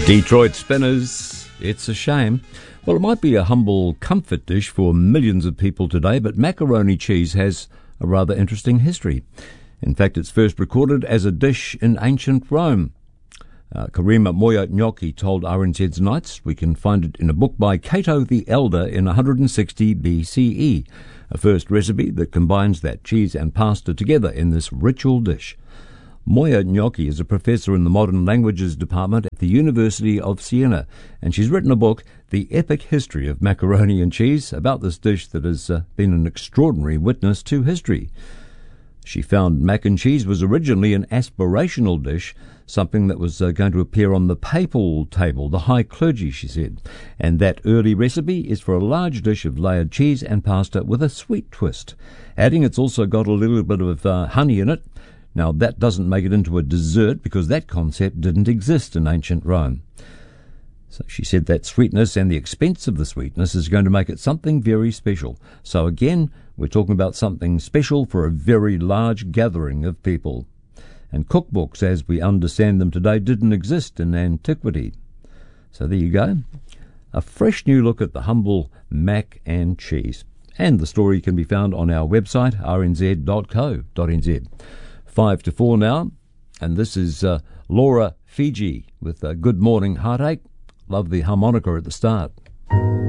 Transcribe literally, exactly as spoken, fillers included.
Detroit Spinners, it's a shame. Well, it might be a humble comfort dish for millions of people today, but macaroni cheese has a rather interesting history. In fact, it's first recorded as a dish in ancient Rome. Uh, Karima Moyo Gnocchi told R N Z's Nights we can find it in a book by Cato the Elder in one hundred sixty B C E, a first recipe that combines that cheese and pasta together in this ritual dish. Moyo Gnocchi is a professor in the Modern Languages Department at the University of Siena, and she's written a book, The Epic History of Macaroni and Cheese, about this dish that has uh, been an extraordinary witness to history. She found mac and cheese was originally an aspirational dish, something that was uh, going to appear on the papal table, the high clergy, she said. And that early recipe is for a large dish of layered cheese and pasta with a sweet twist. Adding it's also got a little bit of uh, honey in it. Now, that doesn't make it into a dessert because that concept didn't exist in ancient Rome. So she said that sweetness and the expense of the sweetness is going to make it something very special. So again, we're talking about something special for a very large gathering of people. And cookbooks, as we understand them today, didn't exist in antiquity. So there you go. A fresh new look at the humble mac and cheese. And the story can be found on our website, r n z dot co dot n z. Five to four now, and this is uh, Laura Fiji with uh, Good Morning Heartache. Love the harmonica at the start.